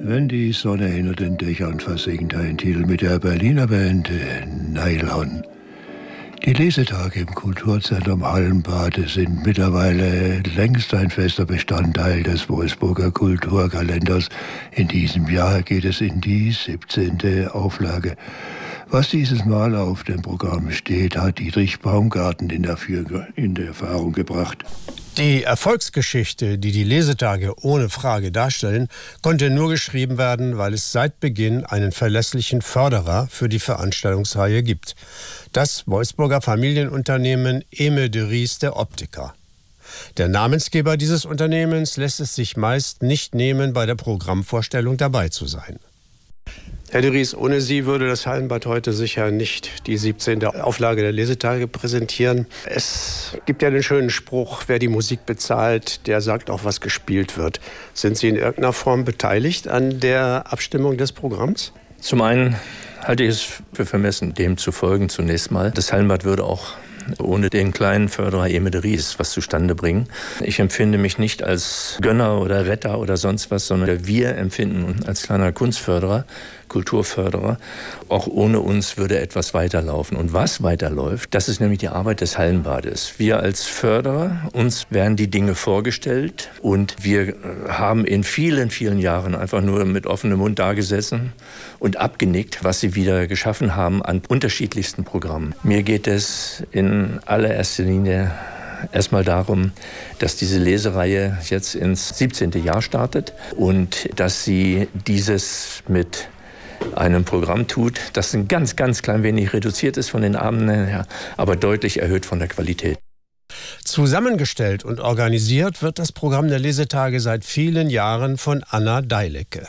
Wenn die Sonne hinter den Dächern versinkt, ein Titel mit der Berliner Band Nylon. Die Lesetage im Kulturzentrum Hallenbad sind mittlerweile längst ein fester Bestandteil des Wolfsburger Kulturkalenders. In diesem Jahr geht es in die 17. Auflage. Was dieses Mal auf dem Programm steht, hat Dietrich Baumgarten in Erfahrung gebracht. Die Erfolgsgeschichte, die die Lesetage ohne Frage darstellen, konnte nur geschrieben werden, weil es seit Beginn einen verlässlichen Förderer für die Veranstaltungsreihe gibt. Das Wolfsburger Familienunternehmen Emil de Ries, der Optiker. Der Namensgeber dieses Unternehmens lässt es sich meist nicht nehmen, bei der Programmvorstellung dabei zu sein. Herr de Ries, ohne Sie würde das Hallenbad heute sicher nicht die 17. Auflage der Lesetage präsentieren. Es gibt ja den schönen Spruch, wer die Musik bezahlt, der sagt auch, was gespielt wird. Sind Sie in irgendeiner Form beteiligt an der Abstimmung des Programms? Zum einen halte ich es für vermessen, dem zu folgen zunächst mal. Das Hallenbad würde auch ohne den kleinen Förderer Emil de Ries was zustande bringen. Ich empfinde mich nicht als Gönner oder Retter oder sonst was, sondern wir empfinden uns als kleiner Kunstförderer, Kulturförderer. Auch ohne uns würde etwas weiterlaufen. Und was weiterläuft, das ist nämlich die Arbeit des Hallenbades. Wir als Förderer, uns werden die Dinge vorgestellt und wir haben in vielen, vielen Jahren einfach nur mit offenem Mund dagesessen und abgenickt, was sie wieder geschaffen haben an unterschiedlichsten Programmen. Mir geht es in allererster Linie erstmal darum, dass diese Lesereihe jetzt ins 17. Jahr startet und dass sie dieses mit einem Programm tut, das ein ganz, ganz klein wenig reduziert ist von den Abenden her, aber deutlich erhöht von der Qualität. Zusammengestellt und organisiert wird das Programm der Lesetage seit vielen Jahren von Anna Deilecke.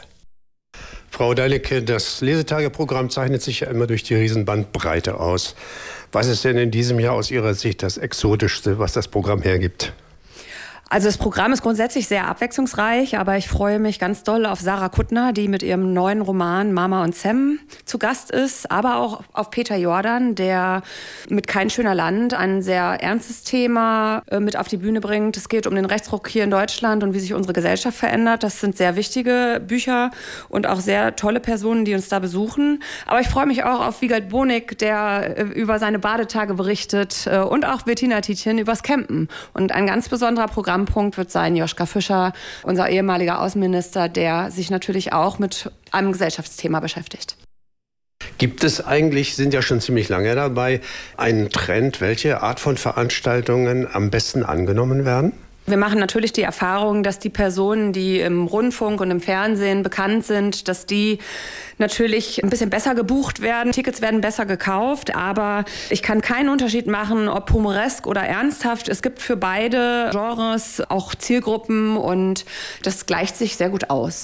Frau Deilecke, das Lesetageprogramm zeichnet sich ja immer durch die Riesenbandbreite aus. Was ist denn in diesem Jahr aus Ihrer Sicht das Exotischste, was das Programm hergibt? Also das Programm ist grundsätzlich sehr abwechslungsreich, aber ich freue mich ganz doll auf Sarah Kuttner, die mit ihrem neuen Roman Mama und Sam zu Gast ist, aber auch auf Peter Jordan, der mit Kein schöner Land ein sehr ernstes Thema mit auf die Bühne bringt. Es geht um den Rechtsruck hier in Deutschland und wie sich unsere Gesellschaft verändert. Das sind sehr wichtige Bücher und auch sehr tolle Personen, die uns da besuchen. Aber ich freue mich auch auf Wiegald Bonig, der über seine Badetage berichtet und auch Bettina Tietjen übers Campen. Und ein ganz besonderer Programmpunkt wird sein Joschka Fischer, unser ehemaliger Außenminister, der sich natürlich auch mit einem Gesellschaftsthema beschäftigt. Gibt es eigentlich, sind ja schon ziemlich lange dabei, einen Trend, welche Art von Veranstaltungen am besten angenommen werden? Wir machen natürlich die Erfahrung, dass die Personen, die im Rundfunk und im Fernsehen bekannt sind, dass die natürlich ein bisschen besser gebucht werden. Tickets werden besser gekauft, aber ich kann keinen Unterschied machen, ob humoresk oder ernsthaft. Es gibt für beide Genres auch Zielgruppen und das gleicht sich sehr gut aus.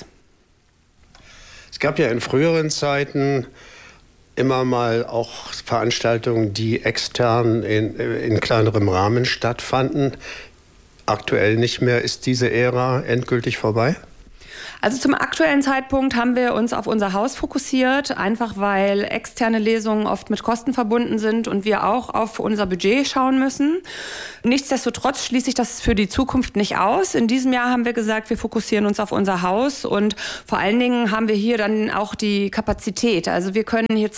Es gab ja in früheren Zeiten immer mal auch Veranstaltungen, die extern in kleinerem Rahmen stattfanden. Aktuell nicht mehr. Ist diese Ära endgültig vorbei? Also zum aktuellen Zeitpunkt haben wir uns auf unser Haus fokussiert, einfach weil externe Lesungen oft mit Kosten verbunden sind und wir auch auf unser Budget schauen müssen. Nichtsdestotrotz schließe ich das für die Zukunft nicht aus. In diesem Jahr haben wir gesagt, wir fokussieren uns auf unser Haus und vor allen Dingen haben wir hier dann auch die Kapazität. Also wir können hier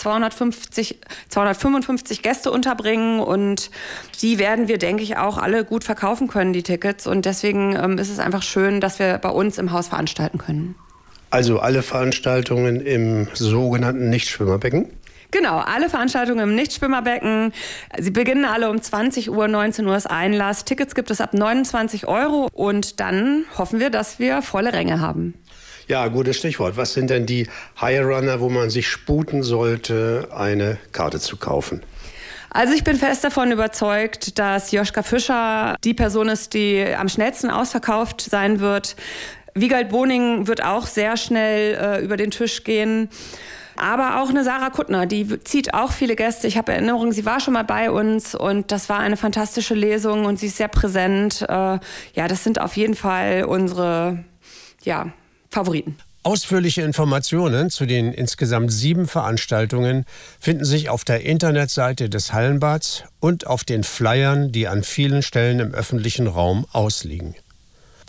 255 Gäste unterbringen und die werden wir, denke ich, auch alle gut verkaufen können, die Tickets. Und deswegen ist es einfach schön, dass wir bei uns im Haus veranstalten können. Also alle Veranstaltungen im sogenannten Nichtschwimmerbecken? Genau, alle Veranstaltungen im Nichtschwimmerbecken. Sie beginnen alle um 20 Uhr, 19 Uhr ist Einlass. Tickets gibt es ab 29 € und dann hoffen wir, dass wir volle Ränge haben. Ja, gutes Stichwort. Was sind denn die High Runner, wo man sich sputen sollte, eine Karte zu kaufen? Also ich bin fest davon überzeugt, dass Joschka Fischer die Person ist, die am schnellsten ausverkauft sein wird. Wiegald Boning wird auch sehr schnell über den Tisch gehen. Aber auch eine Sarah Kuttner, die zieht auch viele Gäste. Ich habe Erinnerungen, sie war schon mal bei uns und das war eine fantastische Lesung und sie ist sehr präsent. Ja, das sind auf jeden Fall unsere Favoriten. Ausführliche Informationen zu den insgesamt 7 Veranstaltungen finden sich auf der Internetseite des Hallenbads und auf den Flyern, die an vielen Stellen im öffentlichen Raum ausliegen.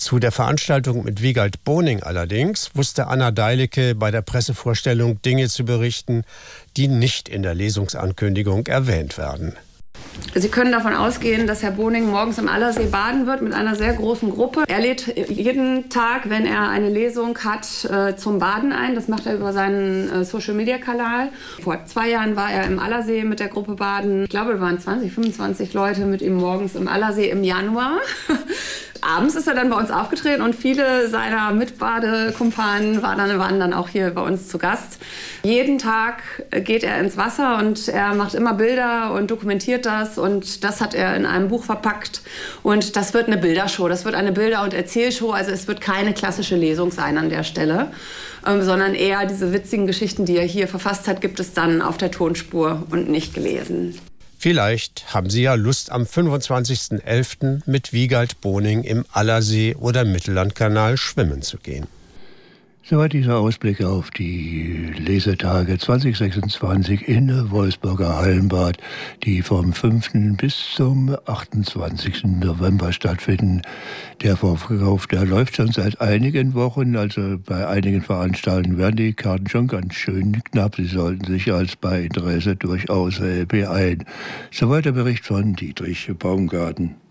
Zu der Veranstaltung mit Wiegald Boning allerdings wusste Anna Deilicke bei der Pressevorstellung Dinge zu berichten, die nicht in der Lesungsankündigung erwähnt werden. Sie können davon ausgehen, dass Herr Boning morgens im Allersee baden wird mit einer sehr großen Gruppe. Er lädt jeden Tag, wenn er eine Lesung hat, zum Baden ein. Das macht er über seinen Social-Media-Kanal. Vor 2 Jahren war er im Allersee mit der Gruppe baden. Ich glaube, es waren 20, 25 Leute mit ihm morgens im Allersee im Januar. Abends ist er dann bei uns aufgetreten und viele seiner Mitbadekumpanen waren dann auch hier bei uns zu Gast. Jeden Tag geht er ins Wasser und er macht immer Bilder und dokumentiert das und das hat er in einem Buch verpackt und das wird eine Bildershow, das wird eine Bilder- und Erzählshow, also es wird keine klassische Lesung sein an der Stelle, sondern eher diese witzigen Geschichten, die er hier verfasst hat, gibt es dann auf der Tonspur und nicht gelesen. Vielleicht haben Sie ja Lust, am 25.11. mit Wiegald Boning im Allersee oder Mittellandkanal schwimmen zu gehen. Soweit dieser Ausblick auf die Lesetage 2026 in Wolfsburger Hallenbad, die vom 5. bis zum 28. November stattfinden. Der Vorverkauf, der läuft schon seit einigen Wochen, also bei einigen Veranstaltungen werden die Karten schon ganz schön knapp. Sie sollten sich als bei Interesse durchaus beeilen. Soweit der Bericht von Dietrich Baumgarten.